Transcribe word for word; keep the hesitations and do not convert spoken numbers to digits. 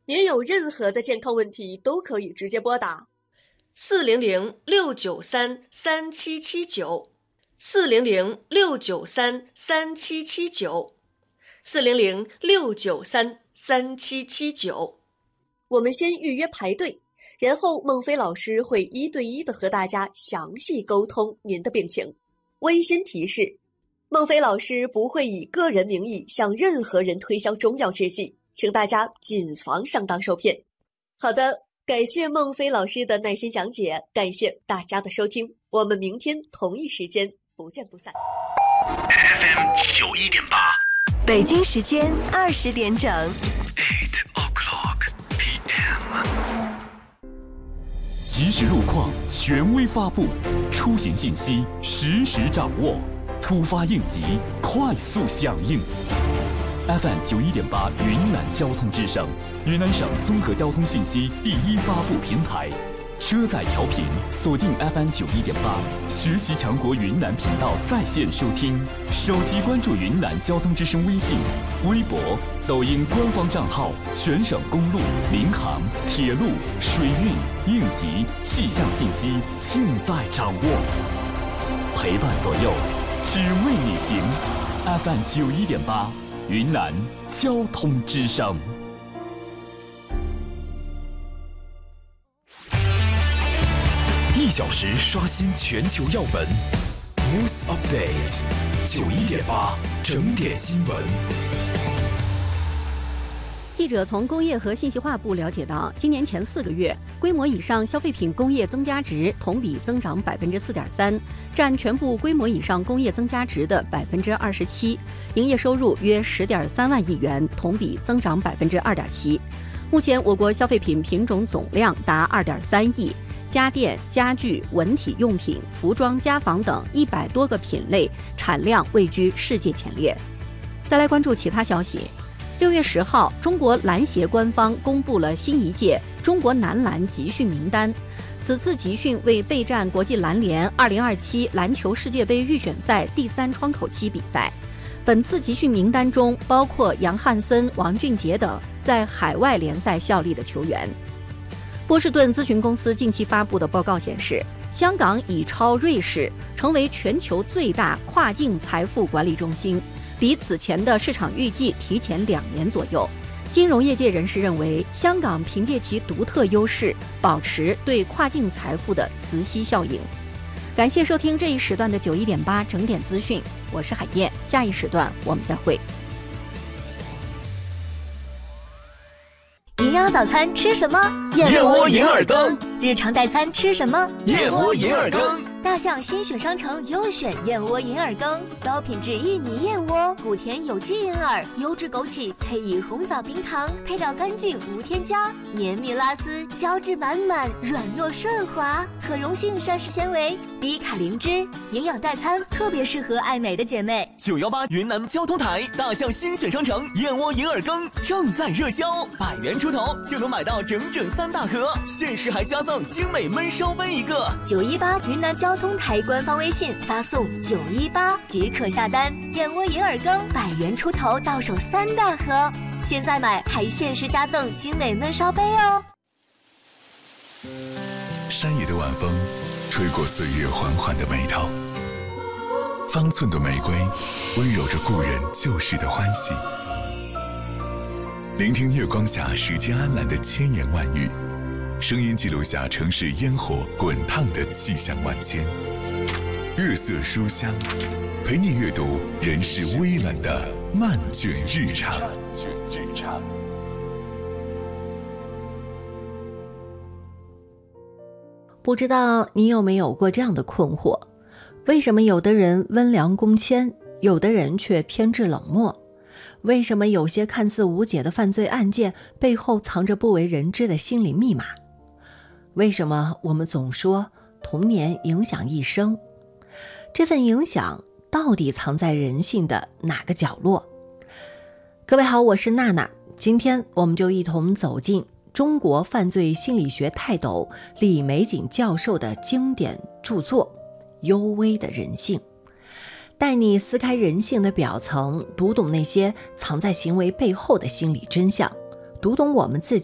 您有任何的健康问题都可以直接拨打四零零六九三三七七九，四零零六九三三七七九，四零零六九三三七七九。我们先预约排队，然后孟非老师会一对一的和大家详细沟通您的病情。温馨提示，孟非老师不会以个人名义向任何人推销中药制剂，请大家谨防上当受骗。好的，感谢孟非老师的耐心讲解，感谢大家的收听，我们明天同一时间不见不散。 F M 九一点八， 北京时间二十点整。 Eight o'clock P M。 即时路况，权威发布，出行信息实时掌握，突发应急，快速响应。F M 九一点八云南交通之声，云南省综合交通信息第一发布平台。车载调频锁定 F M 九一点八，学习强国云南频道在线收听，手机关注云南交通之声微信、微博、抖音官方账号，全省公路、民航、铁路、水运、应急、气象信息尽在掌握，陪伴左右，只为你行。F M 九一点八，云南交通之声。 一小时刷新全球要闻 ，News Update， 九一点八整点新闻。 记者从工业和信息化部了解到，今年前四个月，规模以上消费品工业增加值同比增长百分之四点三，占全部规模以上工业增加值的百分之二十七，营业收入约十点三万亿元，同比增长百分之二点七。目前，我国消费品品种总量达二点三亿。家电、家具、文体用品、服装、家纺等一百多个品类产量位居世界前列。再来关注其他消息。六月十号，中国篮协官方公布了新一届中国男篮集训名单。此次集训为备战国际篮联二零二七篮球世界杯预选赛第三窗口期比赛。本次集训名单中包括杨汉森、王俊杰等在海外联赛效力的球员。波士顿咨询公司近期发布的报告显示，香港已超瑞士，成为全球最大跨境财富管理中心，比此前的市场预计提前两年左右。金融业界人士认为，香港凭借其独特优势，保持对跨境财富的磁吸效应。感谢收听这一时段的九一点八整点资讯，我是海燕，下一时段我们再会。 营养早餐吃什么？ 燕窝银耳羹。 日常代餐吃什么？ 燕窝银耳羹。 大象新选商城优选燕窝银耳羹，高品质印尼燕窝，谷甜有机银耳，优质枸杞，配以红枣冰糖，配料干净无添加，绵密拉丝，胶质满满，软糯顺滑，可溶性膳食纤维，低卡零脂，营养代餐特别适合爱美的姐妹。 九幺八云南交通台大象新选商城燕窝银耳羹正在热销，百元出头就能买到整整三大盒，限时还加赠精美焖烧杯一个。 九一八云南交通台官方微信发送九一八即可下单，燕窝银耳羹百元出头到手三大盒，现在买还限时加赠精美焖烧杯哦。 山野的晚风吹过岁月缓缓的眉头，方寸的玫瑰温柔着故人旧时的欢喜。聆听月光下时间安澜的千言万语，声音记录下城市烟火滚烫的气象万千。月色书香，陪你阅读人世微澜的漫卷日常。 不知道你有没有过这样的困惑，为什么有的人温良恭谦，有的人却偏执冷漠？为什么有些看似无解的犯罪案件背后藏着不为人知的心理密码？为什么我们总说童年影响一生？这份影响到底藏在人性的哪个角落？各位好，我是娜娜，今天我们就一同走进中国犯罪心理学泰斗李玫瑾教授的经典著作《幽微的人性》，带你撕开人性的表层，读懂那些藏在行为背后的心理真相，读懂我们自己